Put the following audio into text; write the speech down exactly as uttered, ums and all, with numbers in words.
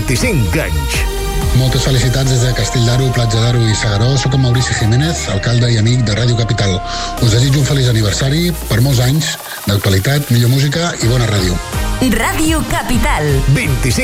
vint-i-cinc anys. Moltes felicitats des de Castell d'Aro, Platja d'Aro i Segaró. Soc en Maurici Jiménez, alcalde i amic de Ràdio Capital. Us desitjo un feliç aniversari per molts anys d'actualitat, millor música i bona ràdio. Ràdio Capital. vint-i-cinc